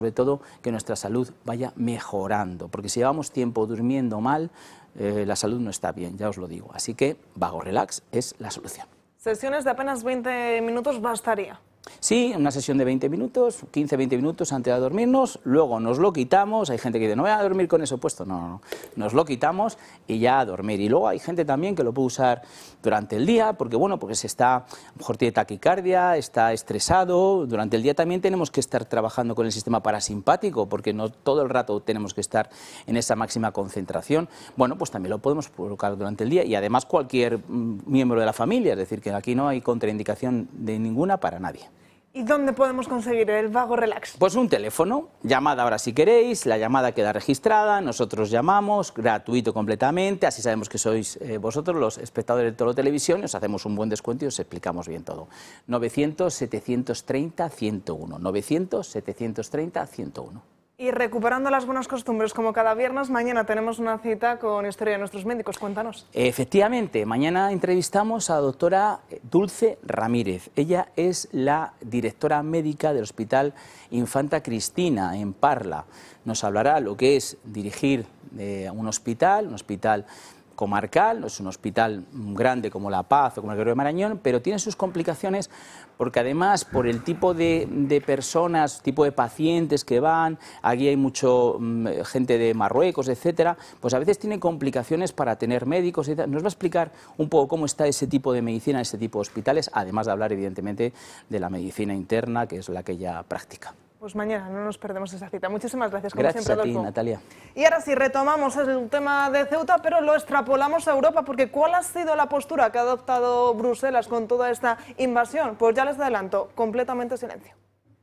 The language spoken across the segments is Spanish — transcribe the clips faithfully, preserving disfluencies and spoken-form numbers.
sobre todo que nuestra salud vaya mejorando, porque si llevamos tiempo durmiendo mal, eh, la salud no está bien, ya os lo digo. Así que Vago Relax es la solución. Sesiones de apenas veinte minutos bastaría. Sí, una sesión de veinte minutos, quince a veinte minutos antes de dormirnos, luego nos lo quitamos. Hay gente que dice, no voy a dormir con eso puesto, no, no, no, nos lo quitamos y ya a dormir. Y luego hay gente también que lo puede usar durante el día, porque bueno, porque se está, a lo mejor tiene taquicardia, está estresado. Durante el día también tenemos que estar trabajando con el sistema parasimpático, porque no todo el rato tenemos que estar en esa máxima concentración. Bueno, pues también lo podemos colocar durante el día y además cualquier mm, miembro de la familia, es decir, que aquí no hay contraindicación de ninguna para nadie. ¿Y dónde podemos conseguir el Vago Relax? Pues un teléfono, llamada ahora si queréis, la llamada queda registrada, nosotros llamamos, gratuito completamente, así sabemos que sois eh, vosotros los espectadores de Toro Televisión y os hacemos un buen descuento y os explicamos bien todo. novecientos, setecientos treinta, ciento uno, novecientos, setecientos treinta, ciento uno. Y recuperando las buenas costumbres, como cada viernes, mañana tenemos una cita con Historia de Nuestros Médicos. Cuéntanos. Efectivamente, mañana entrevistamos a la doctora Dulce Ramírez. Ella es la directora médica del Hospital Infanta Cristina, en Parla. Nos hablará lo que es dirigir eh, un hospital, un hospital comarcal, no es un hospital grande como La Paz o como el Gregorio Marañón, pero tiene sus complicaciones porque además por el tipo de, de personas, tipo de pacientes que van, aquí hay mucho um, gente de Marruecos, etcétera, pues a veces tiene complicaciones para tener médicos, etcétera. Nos va a explicar un poco cómo está ese tipo de medicina, ese tipo de hospitales, además de hablar evidentemente de la medicina interna, que es la que ella practica. Pues mañana no nos perdemos esa cita. Muchísimas gracias, como Gracias siempre, a ti, Adolfo. Natalia. Y ahora sí, retomamos el tema de Ceuta, pero lo extrapolamos a Europa, porque ¿cuál ha sido la postura que ha adoptado Bruselas con toda esta invasión? Pues ya les adelanto, completamente silencio.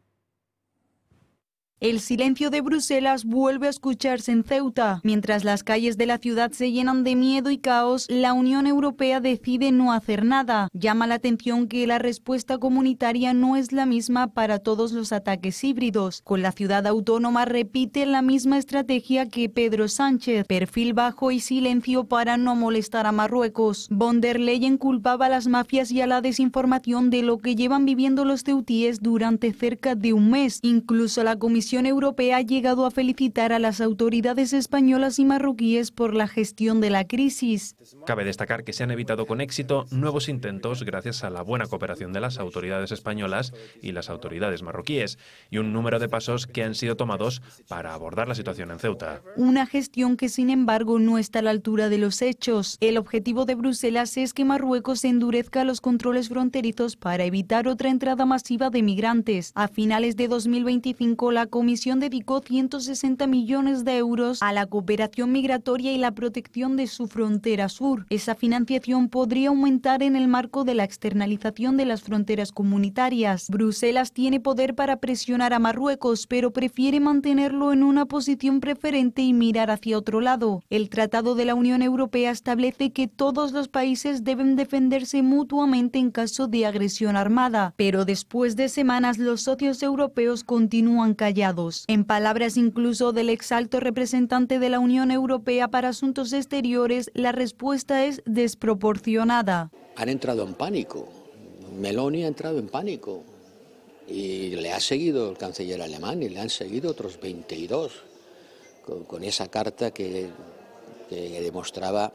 El silencio de Bruselas vuelve a escucharse en Ceuta. Mientras las calles de la ciudad se llenan de miedo y caos, la Unión Europea decide no hacer nada. Llama la atención que la respuesta comunitaria no es la misma para todos los ataques híbridos. Con la ciudad autónoma repite la misma estrategia que Pedro Sánchez, perfil bajo y silencio para no molestar a Marruecos. Von der Leyen culpaba a las mafias y a la desinformación de lo que llevan viviendo los ceutíes durante cerca de un mes. Incluso la Comisión La Comisión Europea ha llegado a felicitar a las autoridades españolas y marroquíes por la gestión de la crisis. Cabe destacar que se han evitado con éxito nuevos intentos gracias a la buena cooperación de las autoridades españolas y las autoridades marroquíes y un número de pasos que han sido tomados para abordar la situación en Ceuta. Una gestión que, sin embargo, no está a la altura de los hechos. El objetivo de Bruselas es que Marruecos endurezca los controles fronterizos para evitar otra entrada masiva de migrantes. A finales de dos mil veinticinco, la Comisión dedicó ciento sesenta millones de euros a la cooperación migratoria y la protección de su frontera sur. Esa financiación podría aumentar en el marco de la externalización de las fronteras comunitarias. Bruselas tiene poder para presionar a Marruecos, pero prefiere mantenerlo en una posición preferente y mirar hacia otro lado. El Tratado de la Unión Europea establece que todos los países deben defenderse mutuamente en caso de agresión armada, pero después de semanas los socios europeos continúan callados. En palabras incluso del ex alto representante de la Unión Europea para Asuntos Exteriores, la respuesta es desproporcionada. Han entrado en pánico. Meloni ha entrado en pánico. Y le ha seguido el canciller alemán y le han seguido otros veintidós con, con esa carta que, que demostraba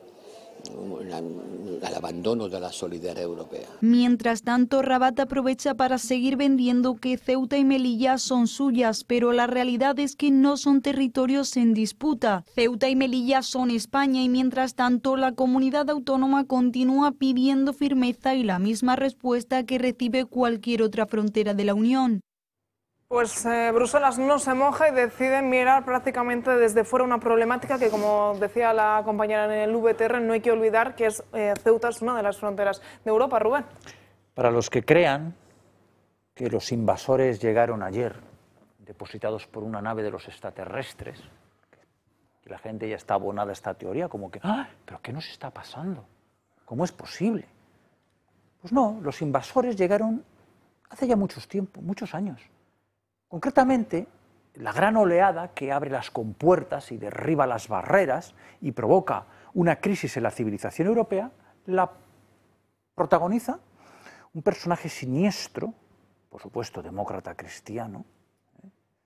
al abandono de la solidaridad europea. Mientras tanto, Rabat aprovecha para seguir vendiendo que Ceuta y Melilla son suyas, pero la realidad es que no son territorios en disputa. Ceuta y Melilla son España y mientras tanto la comunidad autónoma continúa pidiendo firmeza y la misma respuesta que recibe cualquier otra frontera de la Unión. Pues eh, Bruselas no se moja y decide mirar prácticamente desde fuera una problemática que, como decía la compañera en el V T R, no hay que olvidar que es eh, Ceuta es una de las fronteras de Europa. Rubén. Para los que crean que los invasores llegaron ayer, depositados por una nave de los extraterrestres, que la gente ya está abonada a esta teoría, como que, ¡ah! ¿Pero qué nos está pasando? ¿Cómo es posible? Pues no, los invasores llegaron hace ya muchos tiempos, muchos años. Concretamente, la gran oleada que abre las compuertas y derriba las barreras y provoca una crisis en la civilización europea, la protagoniza un personaje siniestro, por supuesto demócrata cristiano,